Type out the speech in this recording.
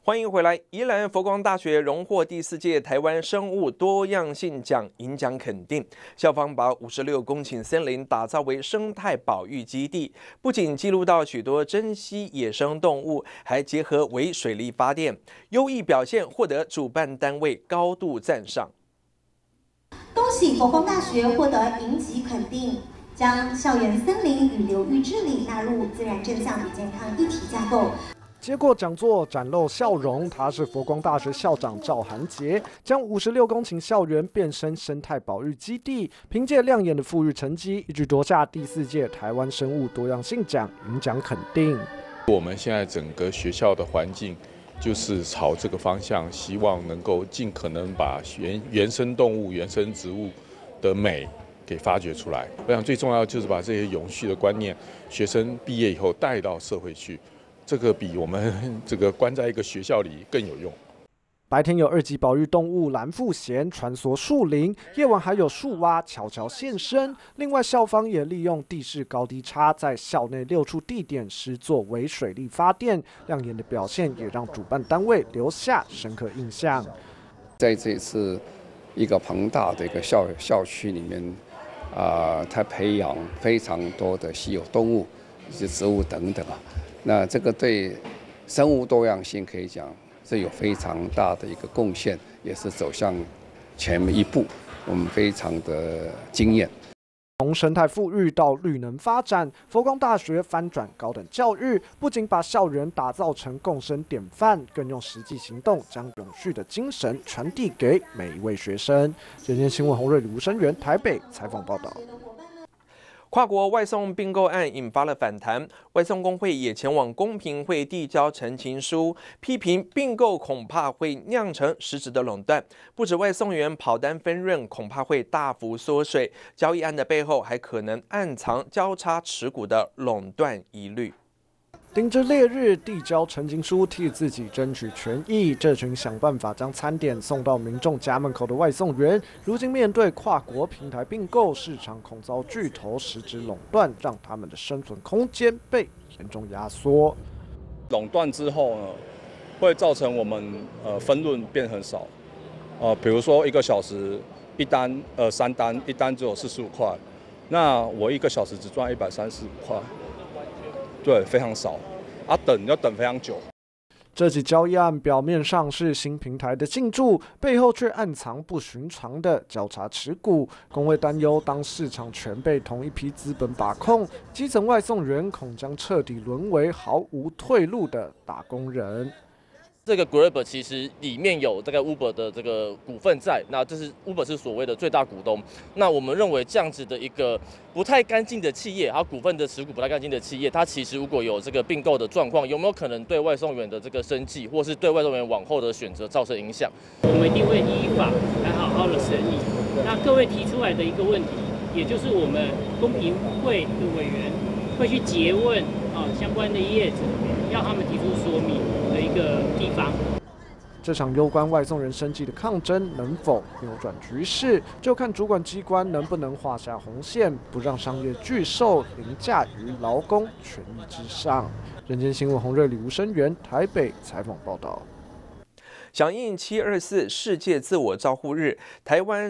欢迎回来！宜兰佛光大学荣获第4届台湾生物多样性奖，银奖肯定。校方把56公顷森林打造为生态保育基地，不仅记录到许多珍稀野生动物，还结合微水力发电，优异表现获得主办单位高度赞赏。 恭喜佛光大学获得银级肯定，将校园森林与流域治理纳入自然正向与健康一体架构。 接过讲座，展露笑容。他是佛光大学校长赵涵杰，将56公顷校园变身生态保育基地，凭借亮眼的富裕成绩，一举夺下第4届台湾生物多样性奖，银奖肯定。 我们现在整个学校的环境就是朝这个方向，希望能够尽可能把原生动物、原生植物的美给发掘出来。我想最重要就是把这些永续的观念，学生毕业以后带到社会去。 这个比我们这个关在一个学校里更有用。 白天有2级保育动物蓝腹鹇穿梭树林，夜晚还有树蛙悄悄现身。另外，校方也利用地势高低差，在校内6处地点施作微水力发电，亮眼的表现也让主办单位留下深刻印象。 在这次一个庞大的一个校区里面，它培养非常多的稀有动物以及植物等等啊。 那这个对生物多样性可以讲是有非常大的一个贡献，也是走向前面一步，我们非常的惊艳。 从生态富裕到绿能发展，佛光大学翻转高等教育，不仅把校园打造成共生典范，更用实际行动将永续的精神传递给每一位学生。今天新闻洪瑞李吴声源台北采访报道。 跨国外送并购案引发了反弹，外送工会也前往公平会递交陈情书，批评并购恐怕会酿成实质的垄断。不止外送员跑单分润恐怕会大幅缩水，交易案的背后还可能暗藏交叉持股的垄断疑虑。 顶着烈日递交陈情书，替自己争取权益。这群想办法将餐点送到民众家门口的外送员，如今面对跨国平台并购，市场恐遭巨头实质垄断，让他们的生存空间被严重压缩。 垄断之后呢，会造成我们分润变很少。比如说1个小时1单，3单，1单只有45块，那我1个小时只赚135块。 对，非常少，要等非常久。 这起交易案表面上是新平台的进驻，背后却暗藏不寻常的交叉持股。工会担忧，当市场全被同一批资本把控，基层外送员恐将彻底沦为毫无退路的打工人。 这个 Grab 其实里面有这个 Uber 的这个股份在，那这是 Uber 是所谓的最大股东。那我们认为这样子的一个不太干净的企业，它股份的持股不太干净的企业，它其实如果有这个并购的状况，有没有可能对外送员的这个生计，或是对外送员往后的选择造成影响？ 我们一定会依法来好好的审议。那各位提出来的一个问题，也就是我们公平会的委员会去诘问相关的业者，要他们提出说明的一个地方。 这场攸关外送人生计的抗争能否扭转局势，就看主管机关能不能画下红线，不让商业巨兽凌驾于劳工权益之上。人间新闻洪瑞李吴声源台北采访报道。 响应724世界自我照护日，台湾